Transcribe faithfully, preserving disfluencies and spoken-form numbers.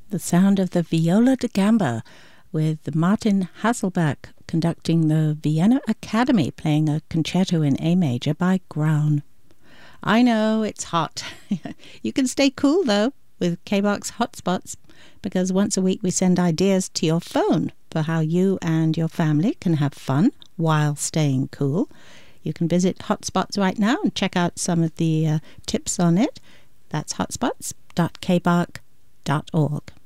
the sound of the viola da gamba with Martin Hasselbach conducting the Vienna Academy playing a concerto in A major by Graun. I know it's hot. You can stay cool though with K-BOX Hotspots, because once a week we send ideas to your phone for how you and your family can have fun while staying cool. You can visit Hotspots right now and check out some of the uh, tips on it. That's hotspots dot k b o c dot org.